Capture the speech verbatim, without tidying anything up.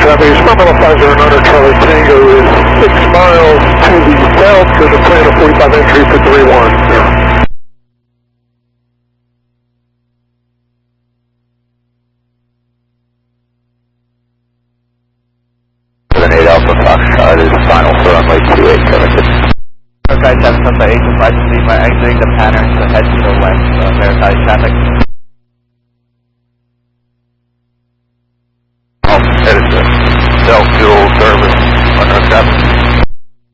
traffic is from Alpha five zero nine, Charlie Tango is six miles to the south, go to plan of forty-five entry for three one zero. eight Alpha Foxtrot is final for runway two eight, corrected. Okay, seven Alpha eight, advise to leave by exiting the pattern to head to the west, uh, verify traffic. Oh, headed to self-fuel service